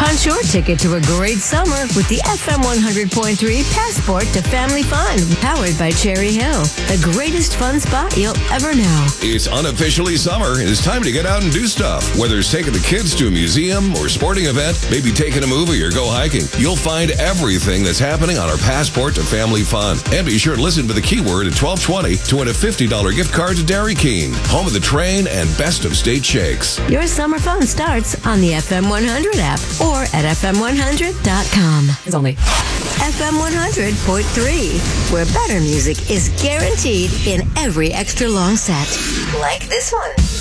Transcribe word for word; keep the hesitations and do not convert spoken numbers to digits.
Find your ticket to a great summer with the F M one hundred point three Passport to Family Fun, powered by Cherry Hill, the greatest fun spot you'll ever know. It's unofficially summer, and it's time to get out and do stuff. Whether it's taking the kids to a museum or sporting event, maybe taking a movie or go hiking, you'll find everything that's happening on our Passport to Family Fun. And be sure to listen to the keyword at twelve twenty to win a fifty dollars gift card to Dairy King, home of the train and best of state shakes. Your summer fun starts on the F M one hundred app or at F M one hundred dot com. It's only F M one hundred point three, where better music is guaranteed in every extra long set. Like this one.